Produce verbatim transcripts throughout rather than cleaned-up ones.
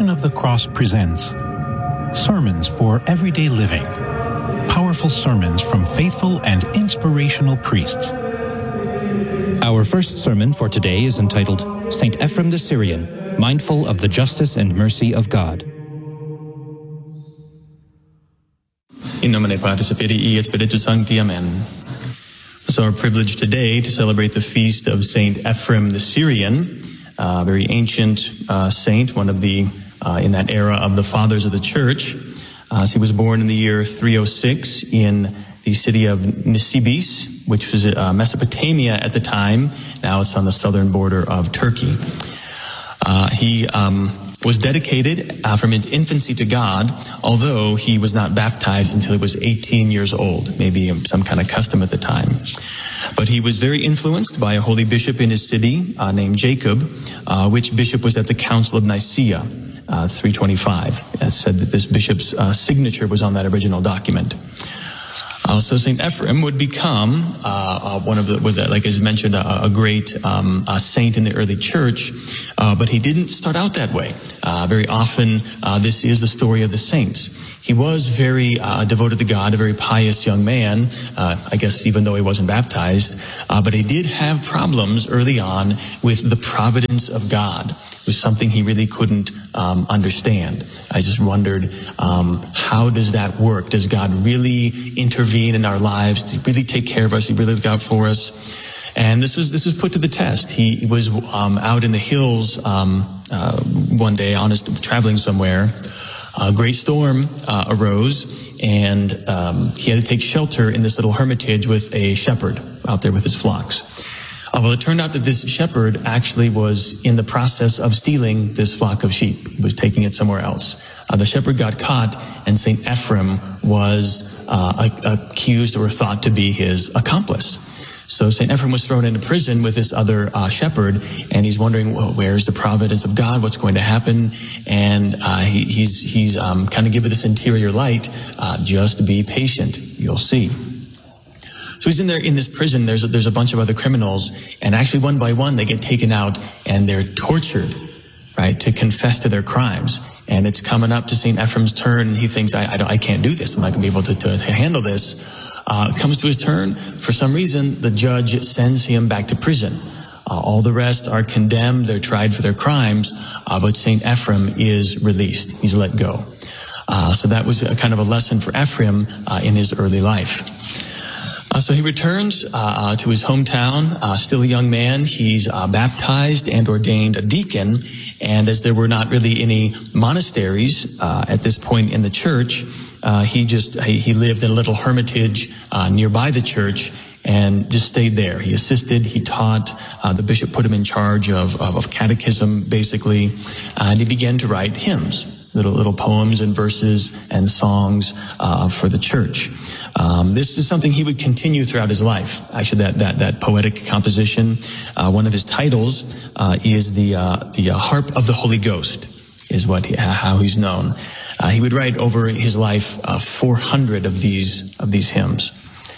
Passion of the Cross presents Sermons for Everyday Living. Powerful sermons from faithful and inspirational priests. Our first sermon for today is entitled Saint Ephrem the Syrian, Mindful of the Justice and Mercy of God. In nomine Patris et Filii et Spiritus Sancti. Amen. It's our privilege today to celebrate the feast of Saint Ephrem the Syrian, a very ancient uh, saint, one of the, uh, in that era of the fathers of the church. Uh, so he was born in the year three oh six in the city of Nisibis, which was uh, Mesopotamia at the time. Now it's on the southern border of Turkey. Uh, he um, was dedicated uh, from his infancy to God, although he was not baptized until he was eighteen years old, maybe some kind of custom at the time. But he was very influenced by a holy bishop in his city uh, named Jacob, uh, which bishop was at the Council of Nicaea, uh, three twenty-five. It said that this bishop's uh, signature was on that original document. Uh, so Saint Ephrem would become uh, uh, one of the, with, uh, like as mentioned, a, a great um, a saint in the early church, uh, but he didn't start out that way. Uh, very often, uh, this is the story of the saints. He was very uh, devoted to God, a very pious young man, uh, I guess even though he wasn't baptized, uh, but he did have problems early on with the providence of God. It was something he really couldn't um, understand. I just wondered, um, how does that work? Does God really intervene in our lives? Does he really take care of us? Does he really look out for us? And this was this was put to the test. He, he was um, out in the hills um, uh, one day, on his traveling somewhere. A great storm uh, arose, and um, he had to take shelter in this little hermitage with a shepherd out there with his flocks. Uh, well, it turned out that this shepherd actually was in the process of stealing this flock of sheep. He was taking it somewhere else. Uh, the shepherd got caught, and Saint Ephrem was uh, accused or thought to be his accomplice. So Saint Ephrem was thrown into prison with this other uh, shepherd, and he's wondering, well, where's the providence of God? What's going to happen? And uh, he, he's he's um, kind of given this interior light. Uh, just be patient. You'll see. So he's in there in this prison. There's a, there's a bunch of other criminals, and actually one by one they get taken out and they're tortured, right, to confess to their crimes. And it's coming up to Saint Ephrem's turn, and he thinks, I I, don't, I can't do this. I'm not going to be able to, to, to handle this. Uh, comes to his turn. For some reason, the judge sends him back to prison. Uh, all the rest are condemned. They're tried for their crimes, uh, but Saint Ephrem is released. He's let go. Uh, so that was a kind of a lesson for Ephrem uh, in his early life. Uh, so he returns uh, uh, to his hometown, uh, still a young man. He's uh, baptized and ordained a deacon. And as there were not really any monasteries uh, at this point in the church, uh, he just he, he lived in a little hermitage uh, nearby the church and just stayed there. He assisted, he taught. Uh, the bishop put him in charge of, of, of catechism, basically, uh, and he began to write hymns, little little poems and verses and songs uh, for the church. Um, this is something he would continue throughout his life. Actually, that that that poetic composition, uh, one of his titles uh, is the uh, the uh, Harp of the Holy Ghost, is what he, how he's known. Uh, he would write over his life uh, four hundred of these of these hymns.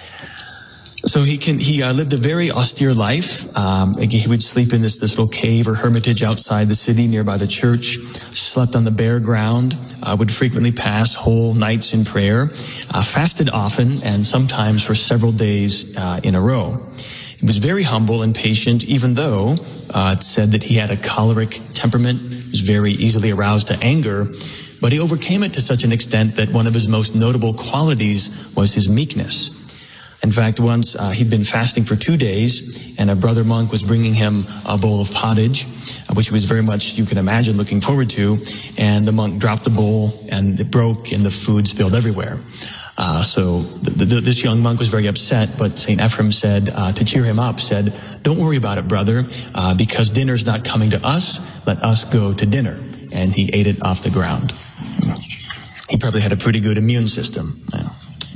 So he can he uh, lived a very austere life. Um, he would sleep in this this little cave or hermitage outside the city, nearby the church. Slept on the bare ground. Uh, would frequently pass whole nights in prayer. Uh, fasted often, and sometimes for several days uh, in a row. He was very humble and patient, even though uh, it said that he had a choleric temperament. He was very easily aroused to anger. But he overcame it to such an extent that one of his most notable qualities was his meekness. In fact, once uh, he'd been fasting for two days, and a brother monk was bringing him a bowl of pottage, uh, which he was very much, you can imagine, looking forward to, and the monk dropped the bowl, and it broke, and the food spilled everywhere. Uh, so the, the, this young monk was very upset, but Saint Ephrem said, uh, to cheer him up, said, "Don't worry about it, brother, uh, because dinner's not coming to us. Let us go to dinner." And he ate it off the ground. He probably had a pretty good immune system. Yeah.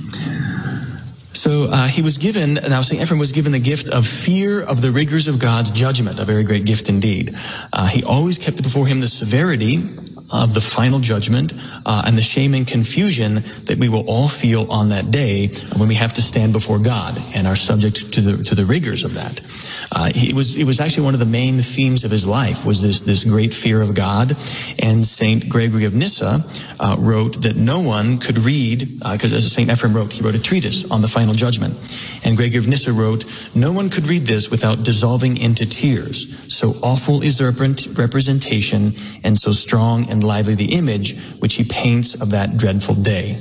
So uh, he was given, now Saint Ephrem was given the gift of fear of the rigors of God's judgment, a very great gift indeed. Uh, he always kept before him the severity of the final judgment uh, and the shame and confusion that we will all feel on that day when we have to stand before God and are subject to the to the rigors of that. Uh, it was it was actually one of the main themes of his life, was this this great fear of God. And Saint Gregory of Nyssa uh, wrote that no one could read, because uh, as Saint Ephrem wrote, he wrote a treatise on the final judgment. And Gregory of Nyssa wrote, no one could read this without dissolving into tears. So awful is the rep- representation, and so strong and lively the image which he paints of that dreadful day.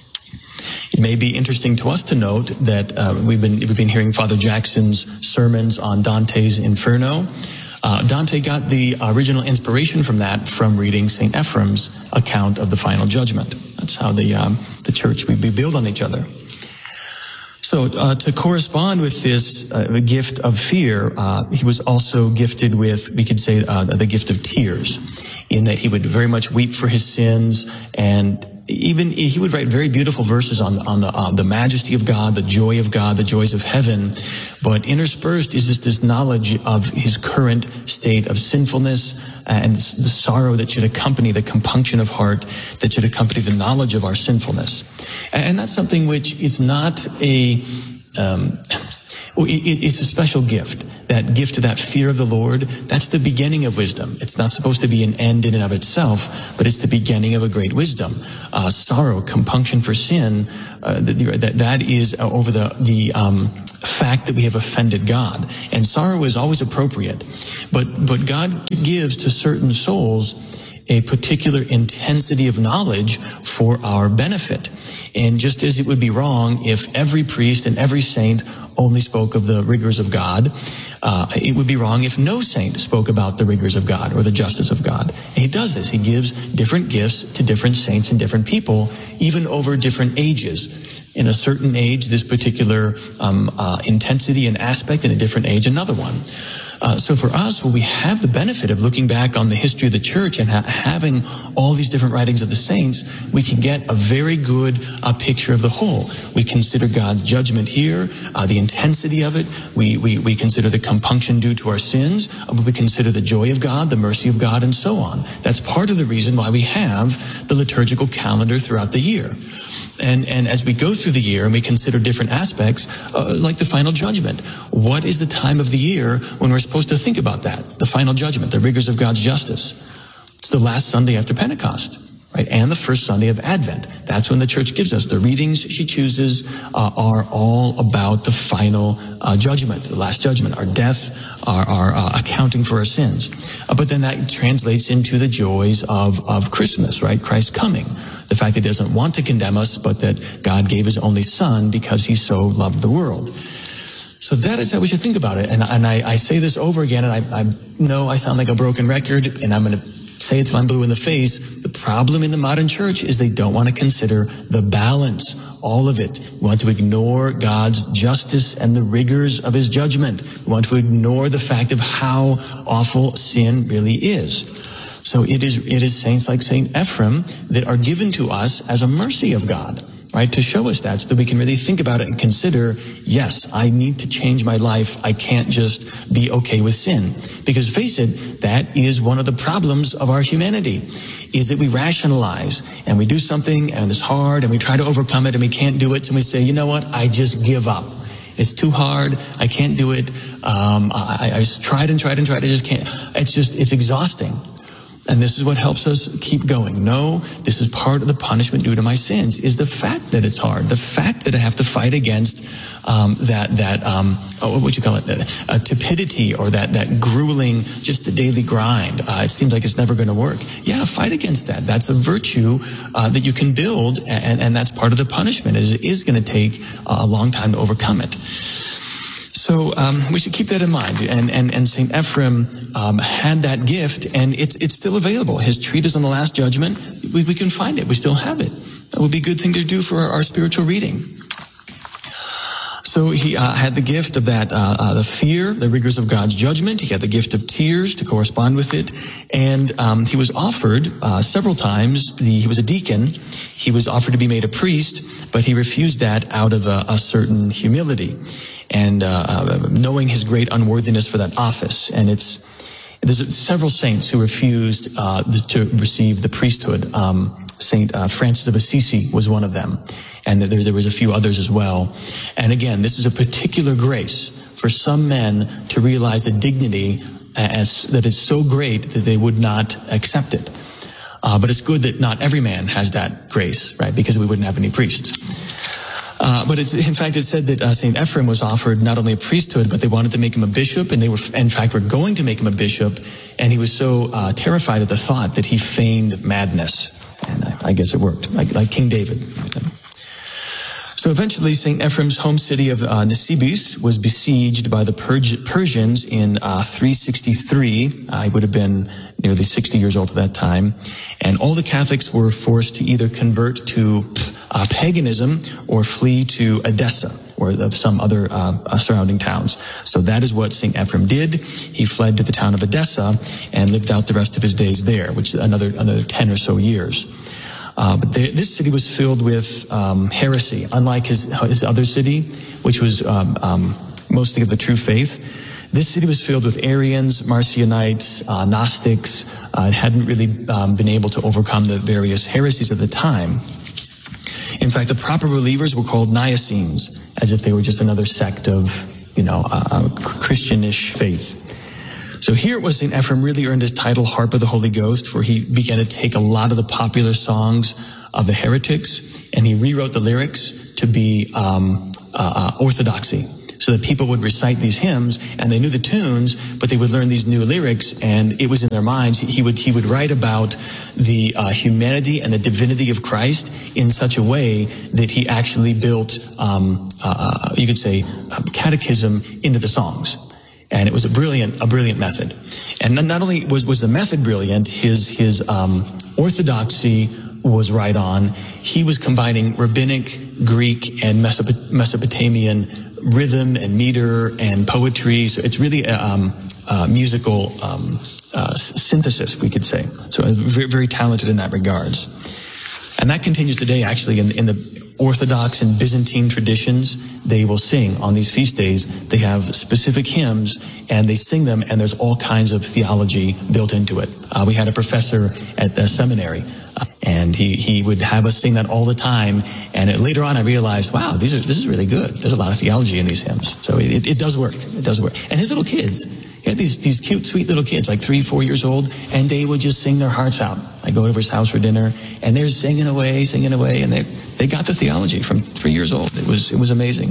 It may be interesting to us to note that uh, we've been we've been hearing Father Jackson's sermons on Dante's Inferno. Uh, Dante got the original inspiration from that from reading Saint Ephrem's account of the final judgment. That's how the um, the church we, we build on each other. So uh, to correspond with this uh, gift of fear, uh, he was also gifted with, we could say, uh, the gift of tears, in that he would very much weep for his sins, and even he would write very beautiful verses on, on the, um, the majesty of God, the joy of God, the joys of heaven. But interspersed is just this knowledge of his current state of sinfulness and the sorrow that should accompany the compunction of heart, that should accompany the knowledge of our sinfulness. And that's something which is not a, um, it's a special gift. That gift of that fear of the Lord, that's the beginning of wisdom. It's not supposed to be an end in and of itself, but it's the beginning of a great wisdom. Uh, sorrow, compunction for sin, uh, that, that is over the, the, um, fact that we have offended God. And sorrow is always appropriate. But, but God gives to certain souls a particular intensity of knowledge for our benefit. And just as it would be wrong if every priest and every saint only spoke of the rigors of God, uh, it would be wrong if no saint spoke about the rigors of God or the justice of God. And he does this. He gives different gifts to different saints and different people, even over different ages. In a certain age, this particular um, uh, intensity and aspect; in a different age, another one. Uh, so for us, well, we have the benefit of looking back on the history of the church and ha- having all these different writings of the saints. We can get a very good uh, picture of the whole. We consider God's judgment here, uh, the intensity of it. We, we, we consider the compunction due to our sins. Uh, we consider the joy of God, the mercy of God, and so on. That's part of the reason why we have the liturgical calendar throughout the year. And, and as we go through the year and we consider different aspects, uh, like the final judgment, what is the time of the year when we're supposed to think about that? The final judgment, the rigors of God's justice. It's the last Sunday after Pentecost, right? And the first Sunday of Advent. That's when the church gives us. The readings she chooses uh, are all about the final uh, judgment, the last judgment, our death, our, our uh, accounting for our sins. Uh, but then that translates into the joys of, of Christmas, right? Christ coming. The fact that he doesn't want to condemn us, but that God gave his only son because he so loved the world. So that is how we should think about it. And, and I, I say this over again, and I, I know I sound like a broken record, and I'm going to say it till I'm blue in the face. The problem in the modern church is they don't want to consider the balance, all of it. We want to ignore God's justice and the rigors of his judgment. We want to ignore the fact of how awful sin really is. So it is it is saints like Saint Ephrem that are given to us as a mercy of God, right? To show us that so that we can really think about it and consider, yes, I need to change my life. I can't just be okay with sin. Because face it, that is one of the problems of our humanity, is that we rationalize and we do something and it's hard and we try to overcome it and we can't do it. So we say, you know what? I just give up. It's too hard. I can't do it. Um, I, I tried and tried and tried. I just can't. It's just, it's exhausting. And this is what helps us keep going. No, this is part of the punishment due to my sins, is the fact that it's hard, the fact that I have to fight against um, that, that um, oh, what you call it, uh, tepidity, or that, that grueling, just a daily grind. Uh, it seems like it's never going to work. Yeah, fight against that. That's a virtue uh, that you can build, and, and that's part of the punishment. It is going to take a long time to overcome it. So um, we should keep that in mind. And and, and Saint Ephrem um, had that gift, and it's it's still available. His treatise on the Last Judgment, we, we can find it. We still have it. That would be a good thing to do for our, our spiritual reading. So he uh, had the gift of that, uh, uh, the fear, the rigors of God's judgment. He had the gift of tears to correspond with it. And um, he was offered uh, several times. The, he was a deacon. He was offered to be made a priest, but he refused that out of a, a certain humility. And uh, uh, knowing his great unworthiness for that office. And it's there's several saints who refused uh, to receive the priesthood. Um, Saint uh, Francis of Assisi was one of them. And there, there was a few others as well. And again, this is a particular grace for some men to realize the dignity as that is so great that they would not accept it. Uh, but it's good that not every man has that grace, right? Because we wouldn't have any priests. Uh, but it's, in fact, it said that uh, Saint Ephrem was offered not only a priesthood, but they wanted to make him a bishop, and they were, in fact, were going to make him a bishop, and he was so uh, terrified at the thought that he feigned madness. And I, I guess it worked, like, like King David. So eventually, Saint Ephrem's home city of uh, Nisibis was besieged by the Perg- Persians in uh, three sixty-three. Uh, he would have been nearly sixty years old at that time. And all the Catholics were forced to either convert to uh, paganism or flee to Edessa or of some other uh, surrounding towns. So that is what Saint Ephrem did. He fled to the town of Edessa and lived out the rest of his days there, which is another, another ten or so years. Uh, but the, this city was filled with um, heresy, unlike his, his other city, which was um, um, mostly of the true faith. This city was filled with Arians, Marcionites, uh, Gnostics. Uh, it hadn't really um, been able to overcome the various heresies of the time. In fact, the proper believers were called Niacenes, as if they were just another sect of, you know, uh, Christianish faith. So here it was Saint Ephrem really earned his title Harp of the Holy Ghost, for he began to take a lot of the popular songs of the heretics and he rewrote the lyrics to be um, uh, uh, orthodoxy, so that people would recite these hymns and they knew the tunes, but they would learn these new lyrics and it was in their minds. He would he would write about the uh, humanity and the divinity of Christ in such a way that he actually built, um, uh, you could say, a catechism into the songs. And it was a brilliant, a brilliant method. And not only was, was the method brilliant, his, his, um, orthodoxy was right on. He was combining rabbinic, Greek, and Mesop- Mesopotamian rhythm and meter and poetry. So it's really a, um, a musical, um, uh, synthesis, we could say. So very, very talented in that regards. And that continues today, actually, in, in the Orthodox and Byzantine traditions. They will sing on these feast days. They have specific hymns and they sing them, and there's all kinds of theology built into it. Uh, we had a professor at the seminary uh, and he, he would have us sing that all the time. And it, later on I realized, wow, these are, this is really good. There's a lot of theology in these hymns. So it, it does work. It does work. And his little kids, he had these, these cute, sweet little kids, like three, four years old, and they would just sing their hearts out. I go over his house for dinner and they're singing away, singing away, and they They got the theology from three years old. It was, it was amazing.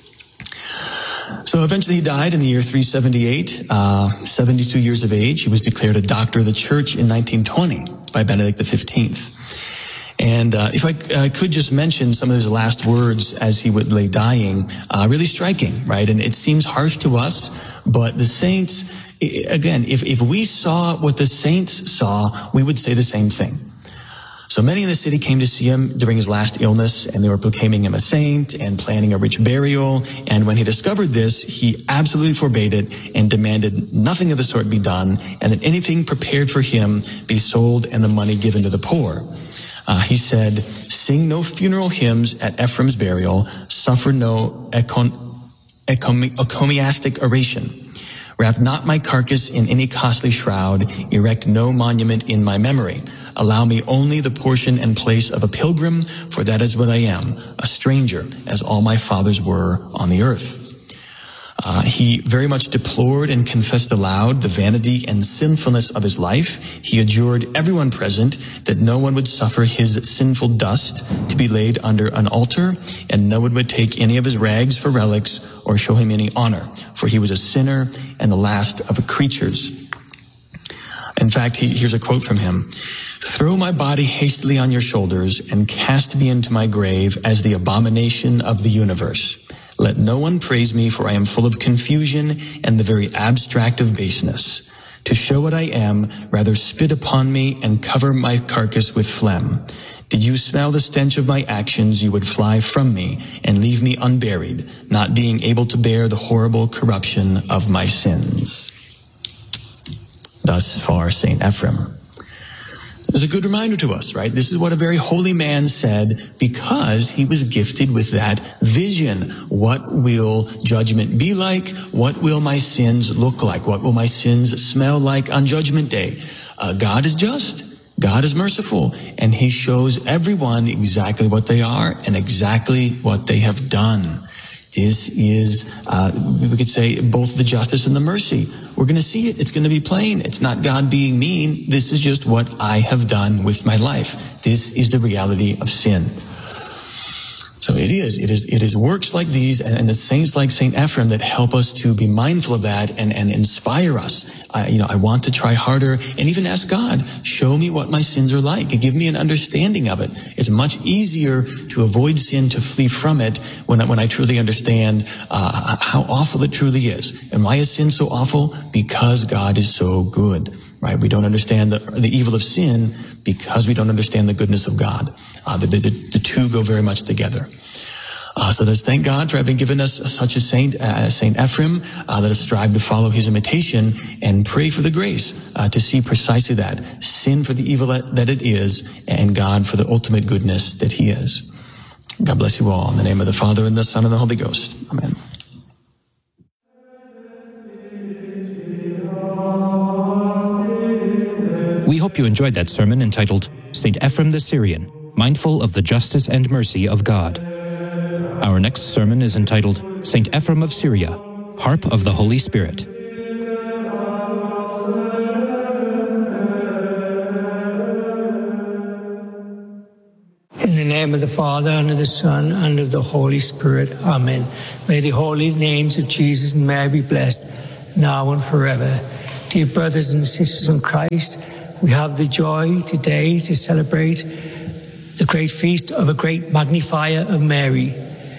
So eventually he died in the year three seventy-eight, uh, seventy-two years of age. He was declared a doctor of the church in nineteen twenty by Benedict the fifteenth. And uh, if I, I could just mention some of his last words as he would lay dying, uh, really striking, right? And it seems harsh to us, but the saints, again, if, if we saw what the saints saw, we would say the same thing. So many in the city came to see him during his last illness, and they were proclaiming him a saint and planning a rich burial. And when he discovered this, he absolutely forbade it and demanded nothing of the sort be done, and that anything prepared for him be sold and the money given to the poor. Uh, he said, "Sing no funeral hymns at Ephrem's burial, suffer no econ- ecom- encomiastic oration. Wrap not my carcass in any costly shroud, erect no monument in my memory. Allow me only the portion and place of a pilgrim, for that is what I am, a stranger, as all my fathers were on the earth." Uh, he very much deplored and confessed aloud the vanity and sinfulness of his life. He adjured everyone present that no one would suffer his sinful dust to be laid under an altar, and no one would take any of his rags for relics or show him any honor, for he was a sinner and the last of the creatures. In fact, he, here's a quote from him. "Throw my body hastily on your shoulders and cast me into my grave as the abomination of the universe. Let no one praise me, for I am full of confusion and the very abstract of baseness. To show what I am, rather spit upon me and cover my carcass with phlegm. Did you smell the stench of my actions, you would fly from me and leave me unburied, not being able to bear the horrible corruption of my sins." Thus far, Saint Ephrem. It's a good reminder to us, right? This is what a very holy man said, because he was gifted with that vision. What will judgment be like? What will my sins look like? What will my sins smell like on Judgment Day? Uh, God is just. God is merciful. And he shows everyone exactly what they are and exactly what they have done. This is, uh, we could say, both the justice and the mercy. We're going to see it. It's going to be plain. It's not God being mean. This is just what I have done with my life. This is the reality of sin. So it is, it is, it is works like these and, and the saints like Saint Ephrem that help us to be mindful of that and, and inspire us. I, you know, I want to try harder and even ask God, show me what my sins are like and give me an understanding of it. It's much easier to avoid sin, to flee from it when I, when I truly understand uh, how awful it truly is. And why is sin so awful? Because God is so good, right? We don't understand the, the evil of sin because we don't understand the goodness of God. Uh, the, the, the two go very much together. Uh, so let's thank God for having given us such a saint, uh, Saint Ephrem. Uh, let us strive to follow his imitation and pray for the grace uh, to see precisely that. Sin for the evil that, that it is, and God for the ultimate goodness that he is. God bless you all. In the name of the Father, and the Son, and the Holy Ghost. Amen. We hope you enjoyed that sermon entitled Saint Ephrem the Syrian, Mindful of the Justice and Mercy of God. Our next sermon is entitled Saint Ephrem of Syria, Harp of the Holy Spirit. In the name of the Father, and of the Son, and of the Holy Spirit. Amen. May the holy names of Jesus and Mary be blessed, now and forever. Dear brothers and sisters in Christ, we have the joy today to celebrate the great feast of a great magnifier of Mary.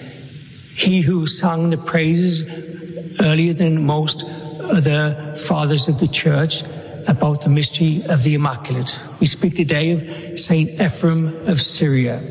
He who sang the praises earlier than most of the fathers of the Church about the mystery of the Immaculate. We speak today of Saint Ephrem of Syria.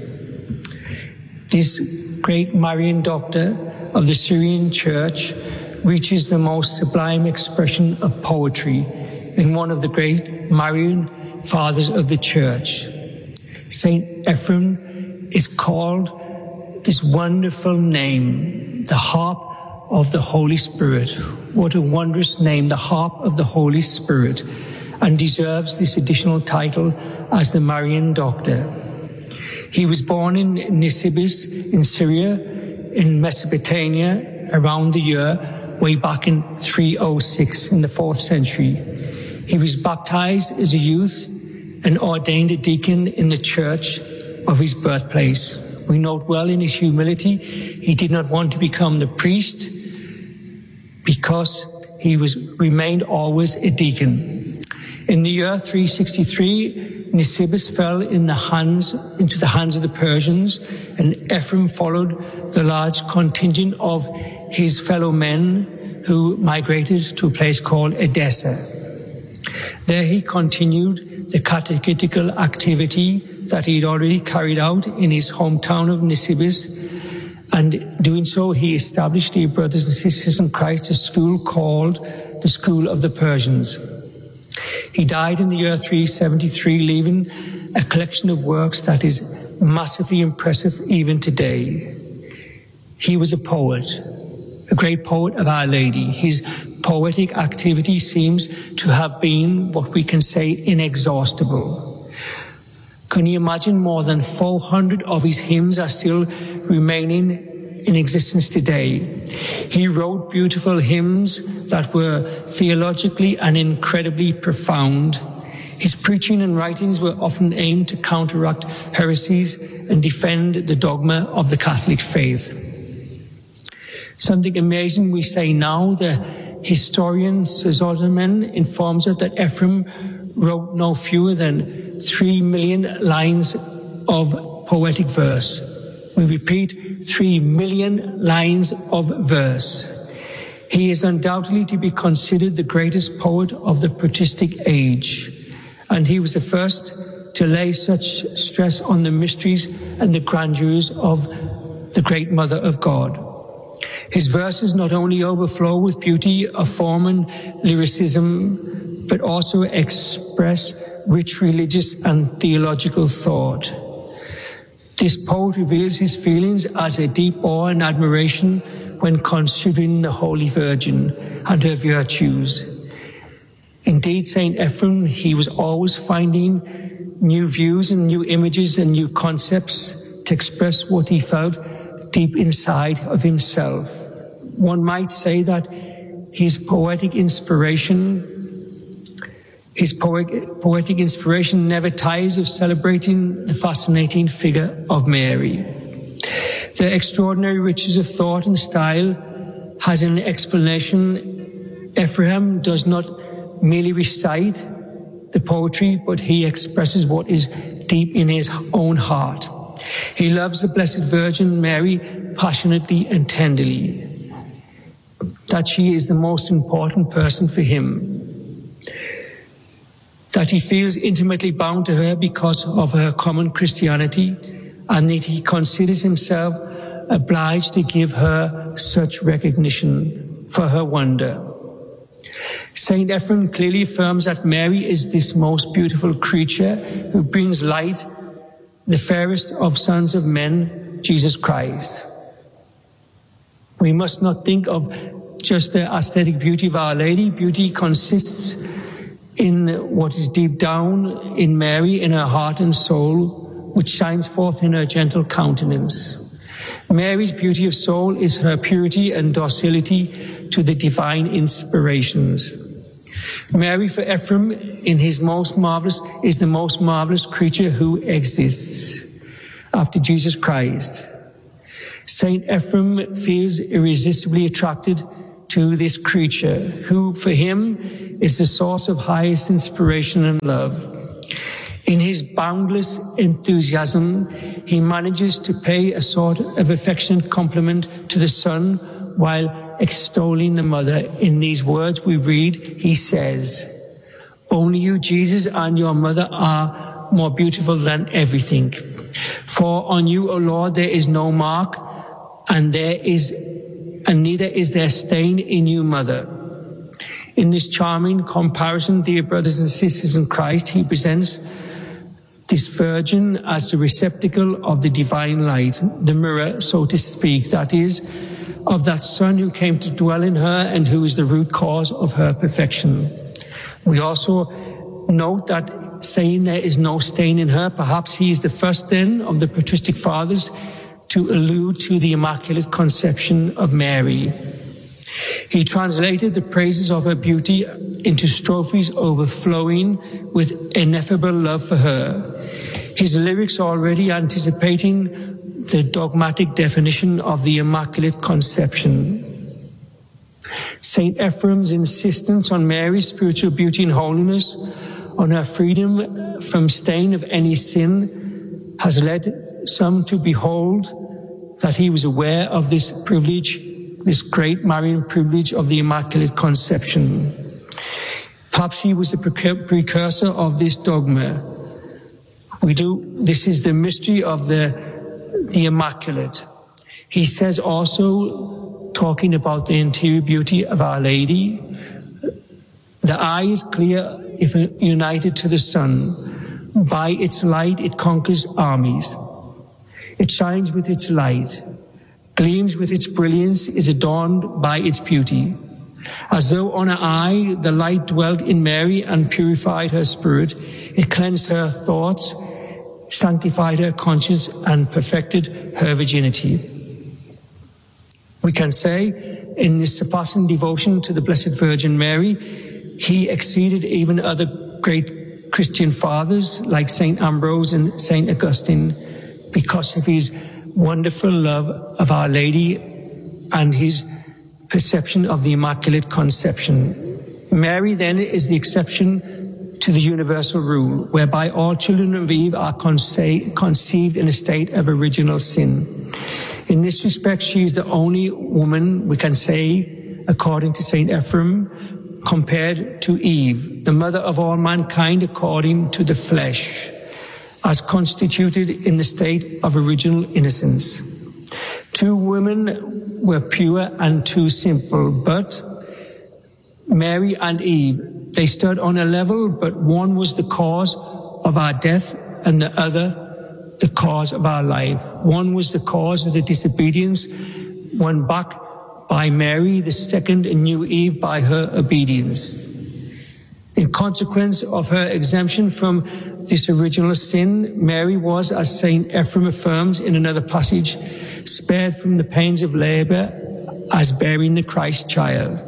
This great Marian doctor of the Syrian Church reaches the most sublime expression of poetry in one of the great Marian fathers of the Church. Saint Ephrem is called this wonderful name, the Harp of the Holy Spirit. What a wondrous name, the Harp of the Holy Spirit, and deserves this additional title as the Marian Doctor. He was born in Nisibis in Syria, in Mesopotamia, around the year way back in three oh six in the fourth century. He was baptized as a youth and ordained a deacon in the church of his birthplace. We note well in his humility, he did not want to become the priest because he was remained always a deacon. In the year three sixty-three, Nisibis fell in the hands, into the hands of the Persians, and Ephrem followed the large contingent of his fellow men who migrated to a place called Edessa. There he continued the catechetical activity that he had already carried out in his hometown of Nisibis, and doing so he established, dear brothers and sisters in Christ, a school called the School of the Persians. He died in the year three seventy-three, leaving a collection of works that is massively impressive even today. He was a poet, a great poet of Our Lady. His poetic activity seems to have been what we can say inexhaustible. Can you imagine more than four hundred of his hymns are still remaining in existence today? He wrote beautiful hymns that were theologically and incredibly profound. His preaching and writings were often aimed to counteract heresies and defend the dogma of the Catholic faith. Something amazing we say now, the historian Sezolman informs us that Ephrem wrote no fewer than three million lines of poetic verse. We repeat, three million lines of verse. He is undoubtedly to be considered the greatest poet of the patristic age, and he was the first to lay such stress on the mysteries and the grandeurs of the great Mother of God. His verses not only overflow with beauty of form and lyricism, but also express rich religious and theological thought. This poet reveals his feelings as a deep awe and admiration when considering the Holy Virgin and her virtues. Indeed, Saint Ephrem, he was always finding new views and new images and new concepts to express what he felt deep inside of himself. One might say that his poetic inspiration, his poetic, poetic inspiration never tires of celebrating the fascinating figure of Mary. The extraordinary riches of thought and style has an explanation. Ephraim does not merely recite the poetry, but he expresses what is deep in his own heart. He loves the Blessed Virgin Mary passionately and tenderly, that she is the most important person for him, that he feels intimately bound to her because of her common Christianity, and that he considers himself obliged to give her such recognition for her wonder. Saint Ephrem clearly affirms that Mary is this most beautiful creature who brings light, the fairest of sons of men, Jesus Christ. We must not think of just the aesthetic beauty of Our Lady. Beauty consists in what is deep down in Mary, in her heart and soul, which shines forth in her gentle countenance. Mary's beauty of soul is her purity and docility to the divine inspirations. Mary, for Ephrem, in his most marvelous, is the most marvelous creature who exists after Jesus Christ. Saint Ephrem feels irresistibly attracted to this creature, who for him is the source of highest inspiration and love. In his boundless enthusiasm, he manages to pay a sort of affectionate compliment to the Son while extolling the Mother. In these words we read, he says, "Only you, Jesus, and your Mother are more beautiful than everything. For on you, O Lord, there is no mark, and there is, and neither is there stain in you, Mother." In this charming comparison, dear brothers and sisters in Christ, he presents this Virgin as the receptacle of the divine light, the mirror, so to speak, that is, of that Son who came to dwell in her and who is the root cause of her perfection. We also note that, saying there is no stain in her, perhaps he is the first then of the patristic fathers to allude to the Immaculate Conception of Mary. He translated the praises of her beauty into strophes overflowing with ineffable love for her. His lyrics already anticipating the dogmatic definition of the Immaculate Conception. Saint Ephrem's insistence on Mary's spiritual beauty and holiness, on her freedom from stain of any sin, has led some to behold that he was aware of this privilege, this great Marian privilege of the Immaculate Conception. Perhaps he was the precursor of this dogma. We do, this is the mystery of the, the Immaculate. He says also, talking about the interior beauty of Our Lady, the eye is clear if united to the sun. By its light it conquers armies. It shines with its light, gleams with its brilliance, is adorned by its beauty. As though on her eye the light dwelt in Mary and purified her spirit, it cleansed her thoughts, sanctified her conscience, and perfected her virginity. We can say, in this surpassing devotion to the Blessed Virgin Mary, he exceeded even other great Christian fathers like Saint Ambrose and Saint Augustine because of his wonderful love of Our Lady and his perception of the Immaculate Conception. Mary then is the exception to the universal rule, whereby all children of Eve are conce- conceived in a state of original sin. In this respect, she is the only woman, we can say, according to Saint Ephrem, compared to Eve, the mother of all mankind according to the flesh, as constituted in the state of original innocence. Two women were pure and two simple, but Mary and Eve, they stood on a level, but one was the cause of our death and the other the cause of our life. One was the cause of the disobedience, won back by Mary, the second knew Eve by her obedience. In consequence of her exemption from this original sin, Mary was, as Saint Ephrem affirms in another passage, spared from the pains of labor as bearing the Christ child.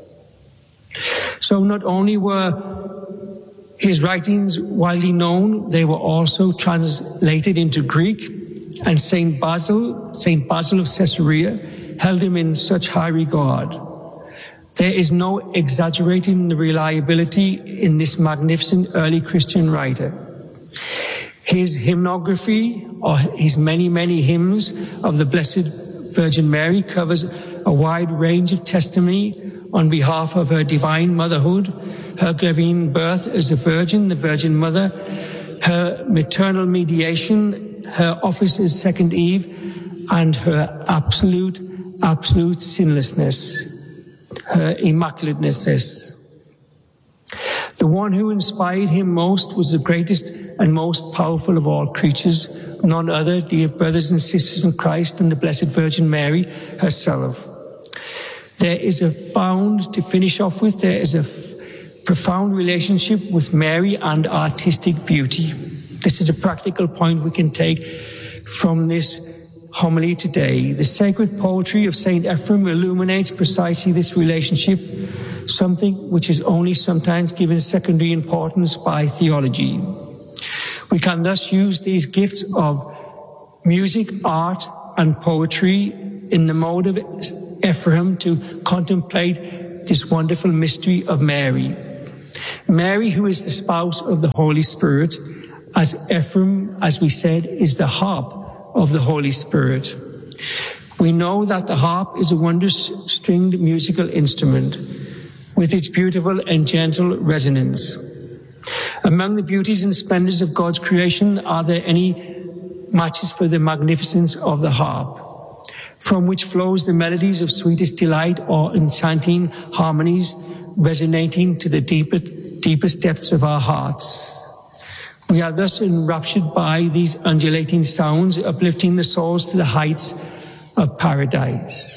So not only were his writings widely known, they were also translated into Greek, and Saint Basil, Saint Basil of Caesarea, held him in such high regard. There is no exaggerating the reliability in this magnificent early Christian writer. His hymnography, or his many, many hymns of the Blessed Virgin Mary, covers a wide range of testimony on behalf of her divine motherhood, her giving birth as a virgin, the Virgin Mother, her maternal mediation, her office as second Eve, and her absolute, absolute sinlessness, her immaculateness. The one who inspired him most was the greatest and most powerful of all creatures, none other, dear brothers and sisters in Christ, than the Blessed Virgin Mary herself. There is a found, to finish off with, there is a f- profound relationship with Mary and artistic beauty. This is a practical point we can take from this homily today. The sacred poetry of Saint Ephrem illuminates precisely this relationship, something which is only sometimes given secondary importance by theology. We can thus use these gifts of music, art, and poetry in the mode of Ephrem to contemplate this wonderful mystery of Mary. Mary, who is the spouse of the Holy Spirit, as Ephrem, as we said, is the harp of the Holy Spirit. We know that the harp is a wondrous stringed musical instrument with its beautiful and gentle resonance. Among the beauties and splendors of God's creation, are there any matches for the magnificence of the harp, from which flows the melodies of sweetest delight or enchanting harmonies resonating to the deepest, deepest depths of our hearts? We are thus enraptured by these undulating sounds, uplifting the souls to the heights of paradise.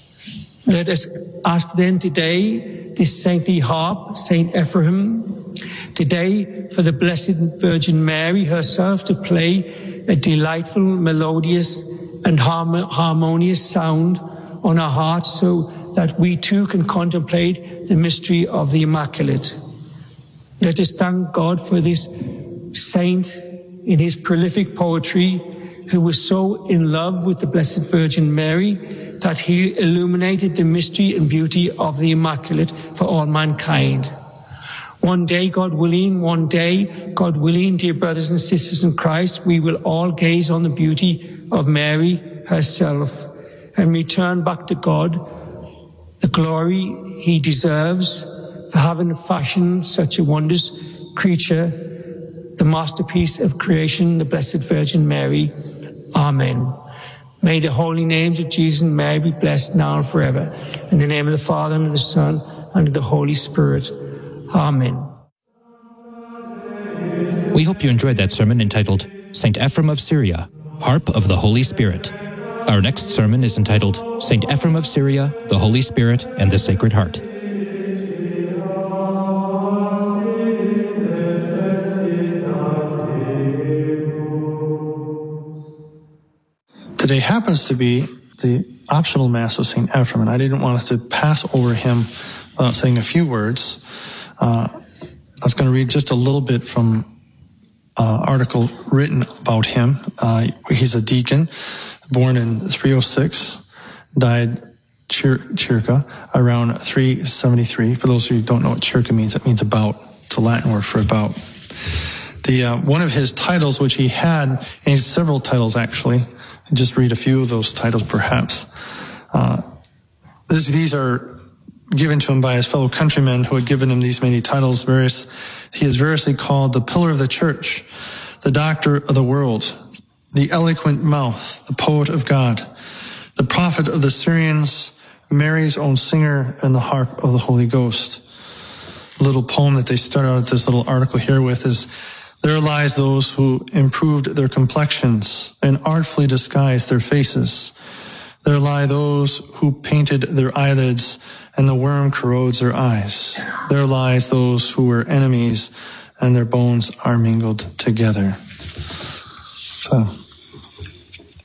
Let us ask then today this saintly harp, Saint Ephrem, today for the Blessed Virgin Mary herself to play a delightful, melodious, and harmonious sound on our hearts, so that we too can contemplate the mystery of the Immaculate. Let us thank God for this saint in his prolific poetry, who was so in love with the Blessed Virgin Mary that he illuminated the mystery and beauty of the Immaculate for all mankind. One day, God willing, one day, God willing, dear brothers and sisters in Christ, we will all gaze on the beauty of Mary herself and return back to God the glory he deserves for having fashioned such a wondrous creature, the masterpiece of creation, the Blessed Virgin Mary. Amen. May the holy names of Jesus and Mary be blessed now and forever. In the name of the Father, and of the Son, and of the Holy Spirit. Amen. We hope you enjoyed that sermon entitled Saint Ephrem of Syria, Harp of the Holy Spirit. Our next sermon is entitled Saint Ephrem of Syria, the Holy Spirit, and the Sacred Heart. Today happens to be the optional Mass of Saint Ephrem, and I didn't want us to pass over him without saying a few words. Uh, I was going to read just a little bit from an uh, article written about him. Uh, he's a deacon, born in three oh six, died Chir- Circa around three seventy-three. For those of you who don't know what Circa means, it means about. It's a Latin word for about. The uh, one of his titles, which he had, and he has several titles actually. I'll just read a few of those titles, perhaps. Uh, this, these are given to him by his fellow countrymen who had given him these many titles. Various, he is variously called the Pillar of the Church, the Doctor of the World, the Eloquent Mouth, the Poet of God, the Prophet of the Syrians, Mary's own singer, and the Harp of the Holy Ghost. A little poem that they start out this little article here with is, there lies those who improved their complexions and artfully disguised their faces. There lie those who painted their eyelids and the worm corrodes their eyes. There lies those who were enemies and their bones are mingled together. So,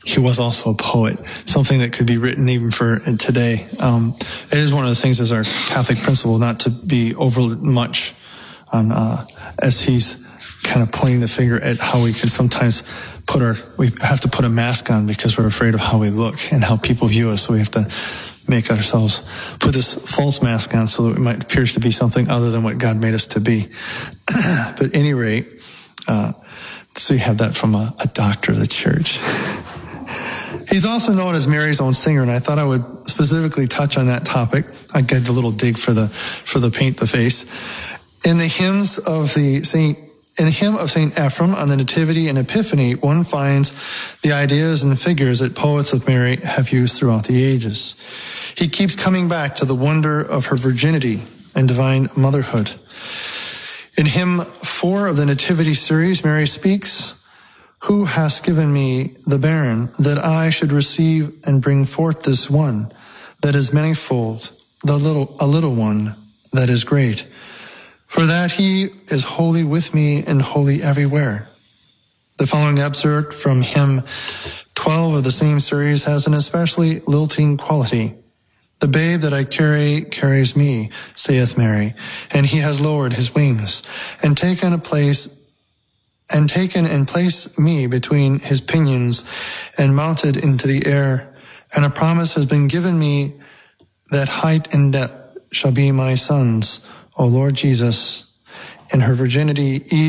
he was also a poet, something that could be written even for today. Um, it is one of the things as our Catholic principle not to be over much on, uh, as he's kind of pointing the finger at how we can sometimes put our, we have to put a mask on because we're afraid of how we look and how people view us. So we have to make ourselves put this false mask on so that we might appear to be something other than what God made us to be. But at any rate, uh, so you have that from a, a doctor of the church. He's also known as Mary's own singer, and I thought I would specifically touch on that topic. I get the little dig for the for the paint the face. In the hymns of the Saint, in the hymn of Saint Ephrem on the Nativity and Epiphany, one finds the ideas and figures that poets of Mary have used throughout the ages. He keeps coming back to the wonder of her virginity and divine motherhood. In hymn four of the Nativity series, Mary speaks, "Who hast given me the barren, that I should receive and bring forth this one that is manifold, the little a little one that is great? For that he is holy with me and holy everywhere." The following excerpt from hymn twelve of the same series has an especially lilting quality. "The babe that I carry carries me, saith Mary, and he has lowered his wings, and taken a place and taken and placed me between his pinions, and mounted into the air, and a promise has been given me that height and depth shall be my sons, O Lord Jesus." In her virginity, Eve